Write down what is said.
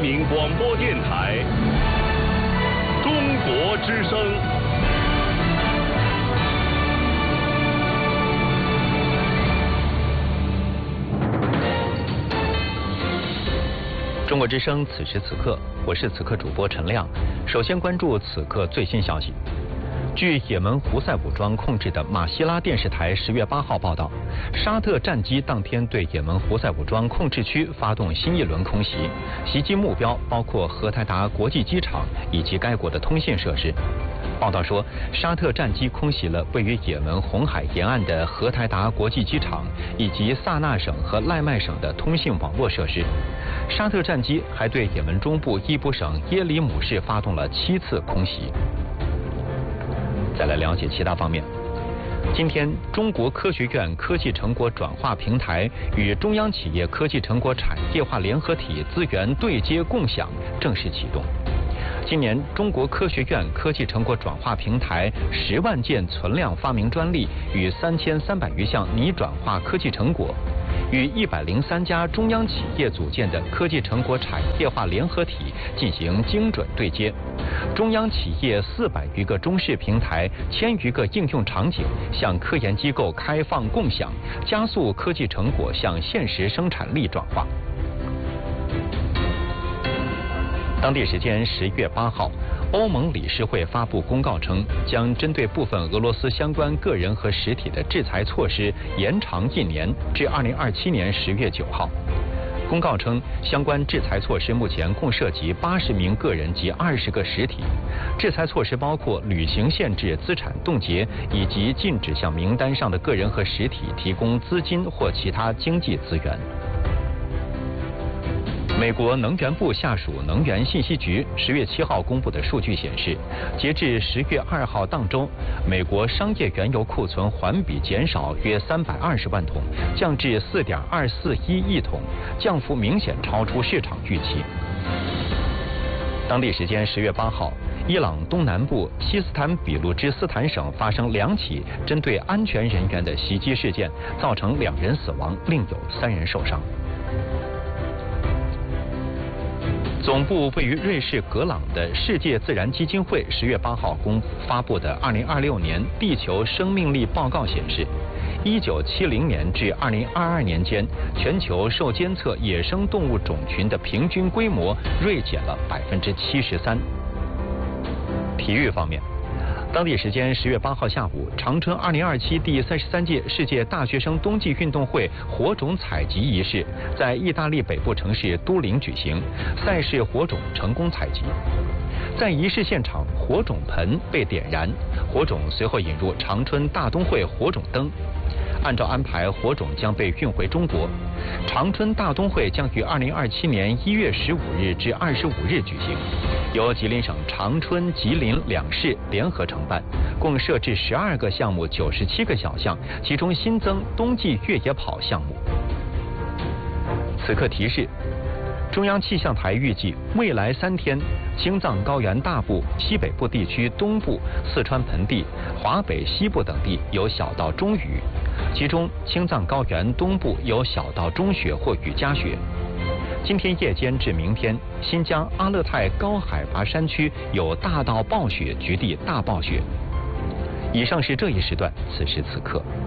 民广播电台中国之声。 中国之声，此时此刻，我是此刻主播陈亮。首先关注此刻最新消息。据也门胡塞武装控制的马希拉电视台10月8号报道，沙特战机当天对也门胡塞武装控制区发动新一轮空袭，袭击目标包括荷台达国际机场以及该国的通信设施。报道说，沙特战机空袭了位于也门红海沿岸的荷台达国际机场以及萨那省和赖麦省的通信网络设施。沙特战机还对也门中部伊布省耶里姆市发动了7次空袭。再来了解其他方面。今天，中国科学院科技成果转化平台与中央企业科技成果产业化联合体资源对接共享正式启动。今年，中国科学院科技成果转化平台10万件存量发明专利与3300余项拟转化科技成果，与103家中央企业组建的科技成果产业化联合体进行精准对接。中央企业400余个中试平台，1000余个应用场景向科研机构开放共享，加速科技成果向现实生产力转化。当地时间10月8号，欧盟理事会发布公告称，将针对部分俄罗斯相关个人和实体的制裁措施延长1年，至2027年10月9号。公告称，相关制裁措施目前共涉及80名个人及20个实体。制裁措施包括履行限制、资产冻结，以及禁止向名单上的个人和实体提供资金或其他经济资源。美国能源部下属能源信息局10月7号公布的数据显示，截至10月2号当周，美国商业原油库存环比减少约320万桶，降至4.241亿桶，降幅明显超出市场预期。当地时间10月8号，伊朗东南部西斯坦比路支斯坦省发生2起针对安全人员的袭击事件，造成2人死亡，另有3人受伤。总部位于瑞士格朗的世界自然基金会10月8号发布的2026年地球生命力报告显示，1970年至2022年间，全球受监测野生动物种群的平均规模锐减了73%。体育方面，当地时间10月8号下午，长春2027第33届世界大学生冬季运动会火种采集仪式在意大利北部城市都灵举行，赛事火种成功采集。在仪式现场，火种盆被点燃，火种随后引入长春大冬会火种灯。按照安排，火种将被运回中国。长春大冬会将于2027年1月15日至25日举行，由吉林省长春、吉林2市联合承办，共设置12个项目、97个小项，其中新增冬季越野跑项目。此刻提示：中央气象台预计未来3天，青藏高原大部、西北部地区东部、四川盆地、华北西部等地有小到中雨，其中青藏高原东部有小到中雪或雨夹雪。今天夜间至明天，新疆阿勒泰高海拔山区有大到暴雪，局地大暴雪。以上是这一时段此时此刻。